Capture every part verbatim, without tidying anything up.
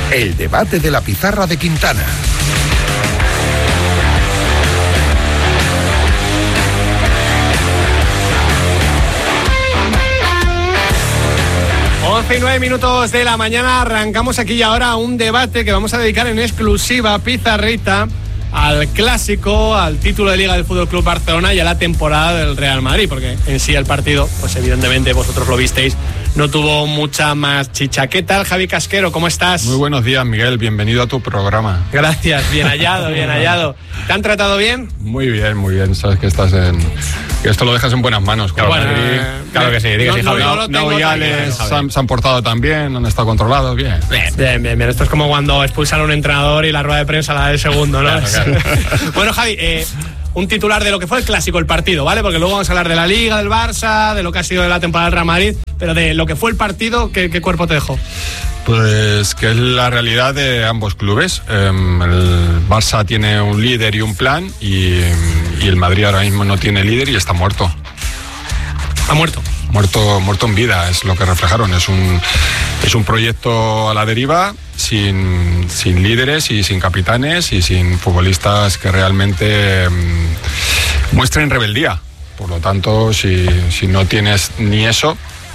El debate de la pizarra de Quintana. once y nueve minutos de la mañana, arrancamos aquí y ahora un debate que vamos a dedicar en exclusiva, pizarrita, al clásico, al título de Liga del Fútbol Club Barcelona y a la temporada del Real Madrid, porque en sí el partido, pues evidentemente vosotros lo visteis, no tuvo mucha más chicha. ¿Qué tal, Javi Casquero? ¿Cómo estás? Muy buenos días, Miguel. Bienvenido a tu programa. Gracias, bien hallado, bien hallado. ¿Te han tratado bien? Muy bien, muy bien. Sabes que estás en... que esto lo dejas en buenas manos. Claro, bueno, Madrid. claro que sí. Diga, no, sí, Javi. No, no, no, no, Viales se han, se han portado tan bien, han estado controlados, bien. Bien, bien, bien, bien. Esto es como cuando expulsan a un entrenador y la rueda de prensa la da el segundo, ¿no? Claro, claro. Bueno, Javi, eh, un titular de lo que fue el clásico, el partido, ¿vale? Porque luego vamos a hablar de la Liga, del Barça, de lo que ha sido de la temporada del Real Madrid, pero de lo que fue el partido, ¿qué, qué cuerpo te dejó? Pues que es la realidad de ambos clubes. Eh, el Barça tiene un líder y un plan y, y el Madrid ahora mismo no tiene líder y está muerto. ¿Está muerto? Muerto, muerto en vida, es lo que reflejaron. Es un, es un proyecto a la deriva, sin, sin líderes y sin capitanes y sin futbolistas que realmente um, muestren rebeldía. Por lo tanto, si, si no tienes ni eso,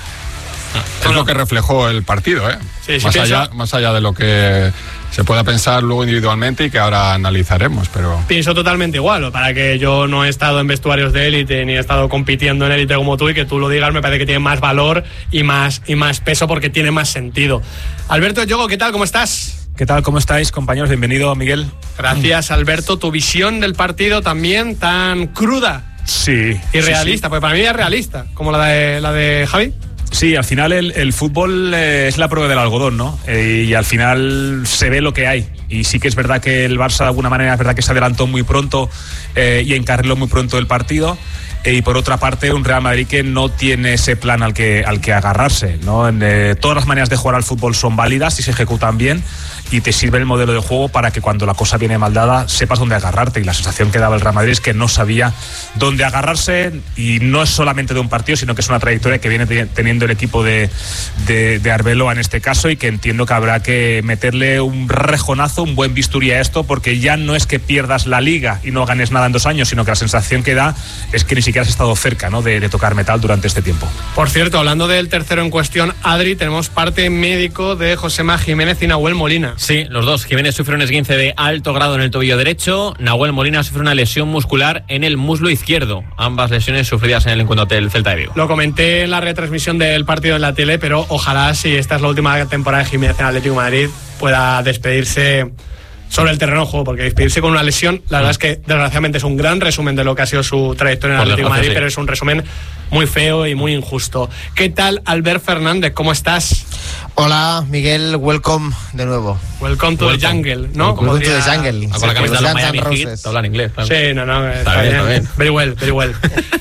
es lo que reflejó el partido, ¿eh? Sí, sí, más, pienso... allá, más allá de lo que se pueda pensar luego individualmente y que ahora analizaremos, pero... Pienso totalmente igual, para que yo no he estado en vestuarios de élite ni he estado compitiendo en élite como tú y que tú lo digas me parece que tiene más valor y más, y más peso porque tiene más sentido. Alberto Yogo, ¿qué tal? ¿Cómo estás? ¿Qué tal? ¿Cómo estáis, compañeros? Bienvenido, Miguel. Gracias, Alberto. Tu visión del partido también tan cruda. Sí. Y realista, sí, sí. Porque para mí es realista, como la de, la de Javi. Sí, al final el, el fútbol eh, es la prueba del algodón, ¿no? Eh, y al final se ve lo que hay. Y sí que es verdad que el Barça de alguna manera es verdad que se adelantó muy pronto eh, y encarriló muy pronto el partido. Eh, y por otra parte un Real Madrid que no tiene ese plan al que, al que agarrarse, ¿no? Eh, todas las maneras de jugar al fútbol son válidas y se ejecutan bien y te sirve el modelo de juego para que cuando la cosa viene mal dada sepas dónde agarrarte, y la sensación que daba el Real Madrid es que no sabía dónde agarrarse, y no es solamente de un partido sino que es una trayectoria que viene teniendo el equipo de, de, de Arbeloa en este caso, y que entiendo que habrá que meterle un rejonazo, un buen bisturí a esto, porque ya no es que pierdas la Liga y no ganes nada en dos años, sino que la sensación que da es que ni siquiera has estado cerca, ¿no?, de, de tocar metal durante este tiempo. Por cierto, hablando del tercero en cuestión, Adri, tenemos parte médico de Josema Jiménez y Nahuel Molina. Sí, los dos. Jiménez sufre un esguince de alto grado en el tobillo derecho. Nahuel Molina sufre una lesión muscular en el muslo izquierdo. Ambas lesiones sufridas en el encuentro del Celta de Vigo. Lo comenté en la retransmisión del partido en la tele, pero ojalá, si esta es la última temporada de Jiménez en Atlético de Madrid, pueda despedirse sobre el terreno de juego, porque despedirse con una lesión, la verdad es que desgraciadamente es un gran resumen de lo que ha sido su trayectoria en el Atlético de Madrid, sí, pero es un resumen muy feo y muy injusto. ¿Qué tal, Albert Fernández? ¿Cómo estás? Hola, Miguel, welcome de nuevo. Welcome to welcome. the jungle, ¿no? Welcome to the jungle. Con la camiseta de los Miami Heat, te hablan inglés. Claro. Sí, no, no, está, está bien, bien. Está bien. Very well, very well.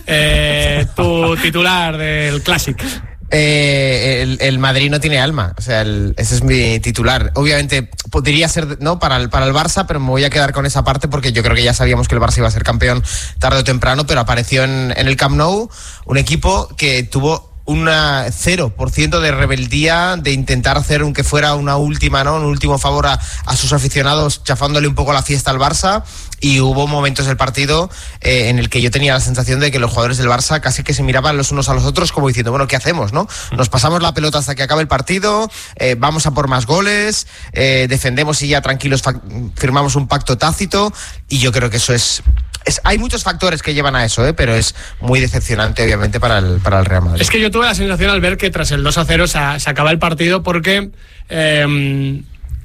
eh, tu titular del Classic. Eh, el, el Madrid no tiene alma, o sea, el, ese es mi titular. Obviamente podría ser, ¿no?, para el, para el Barça, pero me voy a quedar con esa parte porque yo creo que ya sabíamos que el Barça iba a ser campeón tarde o temprano, pero apareció en, en el Camp Nou un equipo que tuvo un cero por ciento de rebeldía, de intentar hacer aunque fuera una última, ¿no?, un último favor a, a sus aficionados, chafándole un poco la fiesta al Barça. Y hubo momentos del partido eh, en el que yo tenía la sensación de que los jugadores del Barça casi que se miraban los unos a los otros como diciendo, bueno, ¿qué hacemos, no? Nos pasamos la pelota hasta que acabe el partido, eh, vamos a por más goles, eh, defendemos y ya tranquilos fa- firmamos un pacto tácito, y yo creo que eso es... Es, hay muchos factores que llevan a eso, ¿eh? Pero es muy decepcionante, obviamente, para el, para el Real Madrid. Es que yo tuve la sensación al ver que tras el dos a cero se, se acaba el partido porque eh,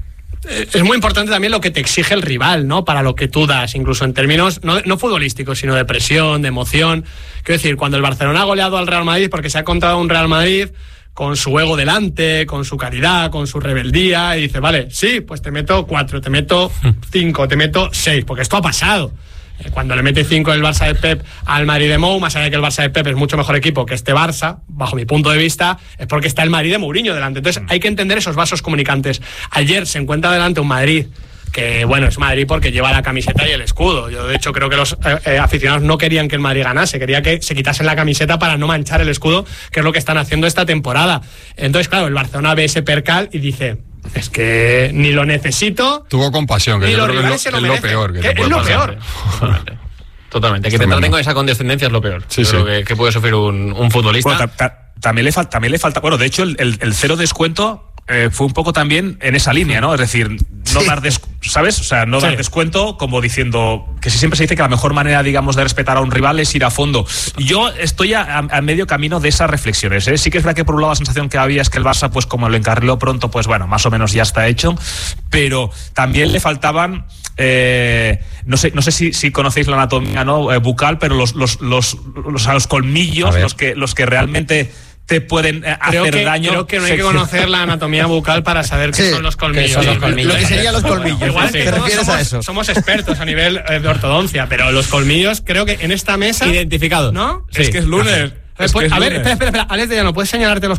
es muy importante también lo que te exige el rival, ¿no? Para lo que tú das, incluso en términos no, no futbolísticos, sino de presión, de emoción. Quiero decir, cuando el Barcelona ha goleado al Real Madrid porque se ha encontrado un Real Madrid con su ego delante, con su caridad, con su rebeldía, y dice, vale, sí, pues te meto cuatro, te meto cinco, te meto seis, porque esto ha pasado. Cuando le mete cinco el Barça de Pep al Madrid de Mou, más allá de que el Barça de Pep es mucho mejor equipo que este Barça, bajo mi punto de vista, es porque está el Madrid de Mourinho delante. Entonces hay que entender esos vasos comunicantes. Ayer se encuentra delante un Madrid que, bueno, es Madrid porque lleva la camiseta y el escudo. Yo, de hecho, creo que los eh, eh, aficionados no querían que el Madrid ganase, quería que se quitasen la camiseta para no manchar el escudo, que es lo que están haciendo esta temporada. Entonces, claro, el Barcelona ve ese percal y dice... es que ni lo necesito. Tuvo compasión, que ni yo los creo que rivales es se lo, lo es lo merecen. peor que ¿Qué? te puede Es lo pasar. peor. Totalmente. Totalmente. Que te Tremendo. traten con esa condescendencia es lo peor. Sí, Yo creo sí. que, que puede sufrir un, un futbolista. Bueno, ta- ta- también, le falta, también le falta. Bueno, de hecho, el, el, el cero descuento eh, fue un poco también en esa línea, ¿no? Es decir, no Sí. dar descuento, ¿sabes? O sea, no dar Sí. descuento como diciendo que si siempre se dice que la mejor manera, digamos, de respetar a un rival es ir a fondo. Yo estoy a, a medio camino de esas reflexiones, ¿eh? Sí que es verdad que por un lado la sensación que había es que el Barça, pues como lo encarriló pronto, pues bueno, más o menos ya está hecho, pero también le faltaban. Eh, no sé, no sé si, si conocéis la anatomía, ¿no? Eh, bucal, pero los, los, los, los, a los colmillos, los que, los que realmente te pueden eh, Creo hacer que, daño. creo que no hay que se- conocer la anatomía bucal para saber qué Sí, son los colmillos. qué son los Sí, colmillos. Lo que serían los colmillos. Igual ¿Te que todos refieres somos, a eso? somos expertos a nivel eh, de ortodoncia, pero los colmillos creo que en esta mesa... Identificado. ¿No? Es que es lunes. Eh, Es pues, que es a ver, lunes. espera, espera, espera. Alex de Llano, ¿puedes señalarte los